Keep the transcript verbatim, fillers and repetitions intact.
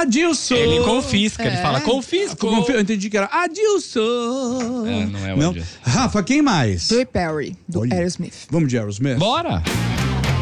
Adilson. Ele confisca, É. ele fala confisca. Confi- Eu entendi que era Adilson. É, não é o Não. Adilson. Rafa, quem mais? Joey Perry, do Olha. Aerosmith. Vamos de Aerosmith? Bora!